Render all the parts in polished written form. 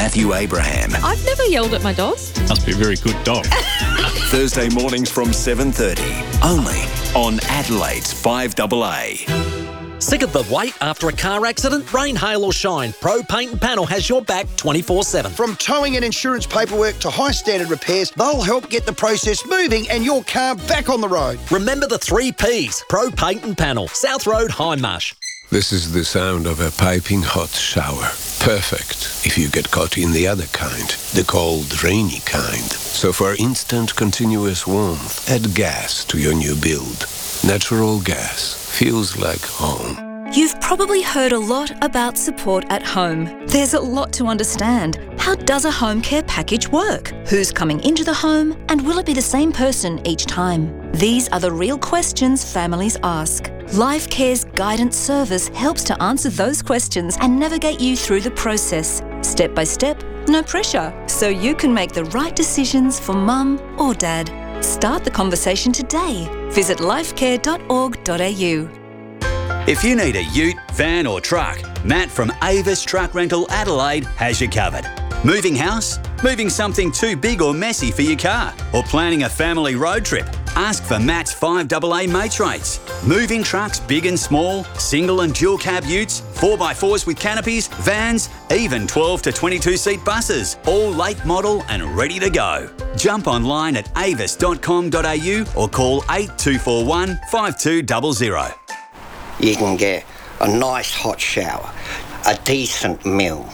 Matthew Abraham. I've never yelled at my dogs. Must be a very good dog. Thursday mornings from 7:30. Only on Adelaide's 5AA. Sick of the wait after a car accident? Rain, hail or shine, Pro Paint and Panel has your back 24/7. From towing and insurance paperwork to high standard repairs, they'll help get the process moving and your car back on the road. Remember the 3 Ps. Pro Paint and Panel, South Road, Hindmarsh. This is the sound of a piping hot shower. Perfect if you get caught in the other kind, the cold, rainy kind. So for instant, continuous warmth, add gas to your new build. Natural gas feels like home. You've probably heard a lot about support at home. There's a lot to understand. How does a home care package work? Who's coming into the home? And will it be the same person each time? These are the real questions families ask. Life Care's guidance service helps to answer those questions and navigate you through the process. Step by step, no pressure. So you can make the right decisions for mum or dad. Start the conversation today. Visit lifecare.org.au. If you need a ute, van or truck, Matt from Avis Truck Rental Adelaide has you covered. Moving house? Moving something too big or messy for your car? Or planning a family road trip? Ask for Matt's 5AA mates rates. Moving trucks big and small, single and dual cab utes, 4x4s with canopies, vans, even 12 to 22 seat buses, all late model and ready to go. Jump online at avis.com.au or call 8241 5200. You can get a nice hot shower, a decent meal,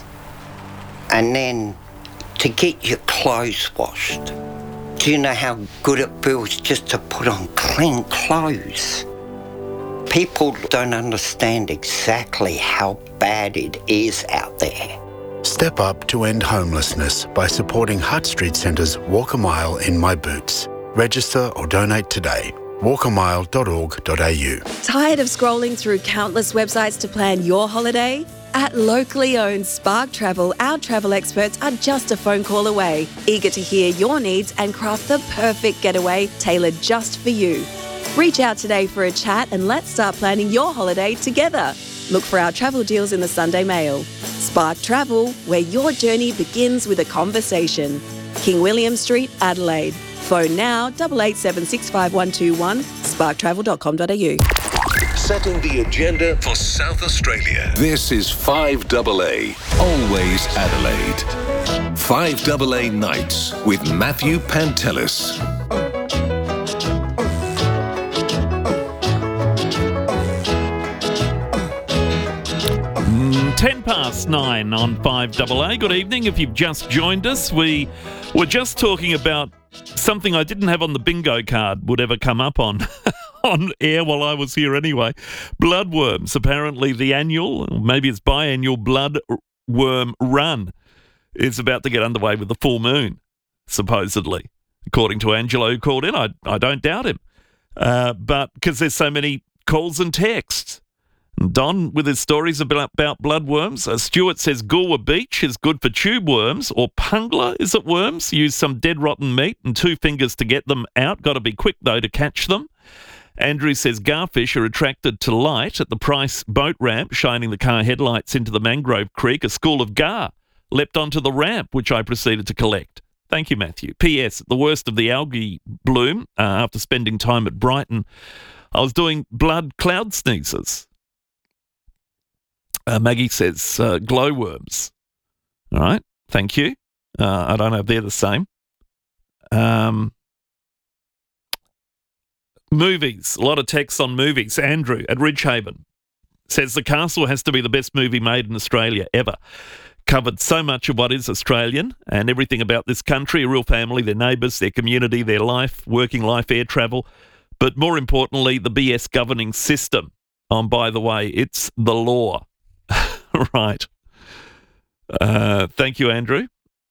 and then to get your clothes washed. Do you know how good it feels just to put on clean clothes? People don't understand exactly how bad it is out there. Step up to end homelessness by supporting Hutt Street Centre's Walk a Mile in My Boots. Register or donate today. walkamile.org.au. Tired of scrolling through countless websites to plan your holiday? At locally owned Spark Travel, our travel experts are just a phone call away, eager to hear your needs and craft the perfect getaway tailored just for you. Reach out today for a chat and let's start planning your holiday together. Look for our travel deals in the Sunday Mail. Spark Travel, where your journey begins with a conversation. King William Street, Adelaide. Phone now 88765121, sparktravel.com.au. Setting the agenda for South Australia. This is 5AA, always Adelaide. 5AA Nights with Matthew Pantelis. 9:10 on 5AA. Good evening. If you've just joined us, we were just talking about something I didn't have on the bingo card would ever come up on air while I was here anyway. Bloodworms. Apparently the annual, or maybe it's biannual bloodworm run is about to get underway with the full moon, supposedly. According to Angelo, who called in, I don't doubt him. But because there's so many calls and texts. Don with his stories about bloodworms. Stuart says Goolwa Beach is good for tube worms, or pungler, is it worms? Use some dead rotten meat and 2 fingers to get them out. Got to be quick though to catch them. Andrew says garfish are attracted to light at the Price boat ramp, shining the car headlights into the mangrove creek. A school of gar leapt onto the ramp, which I proceeded to collect. Thank you, Matthew. P.S. The worst of the algae bloom, after spending time at Brighton, I was doing blood cloud sneezes. Maggie says glowworms. All right, thank you. I don't know if they're the same. Movies, a lot of texts on movies. Andrew at Ridgehaven says The Castle has to be the best movie made in Australia ever. Covered so much of what is Australian and everything about this country, a real family, their neighbours, their community, their life, working life, air travel, but more importantly, the BS governing system. By the way, it's the law. Right. Thank you, Andrew.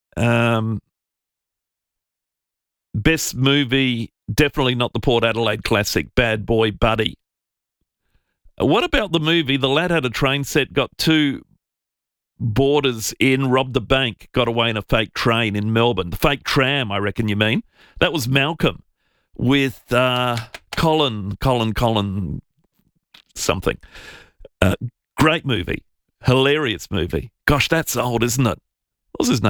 Best movie, definitely not the Port Adelaide classic, Bad Boy Buddy. What about the movie? The lad had a train set, got 2 boarders in, robbed the bank, got away in a fake train in Melbourne. The fake tram, I reckon you mean. That was Malcolm with Colin something. Great movie. Hilarious movie. Gosh, that's old, isn't it? What was his name?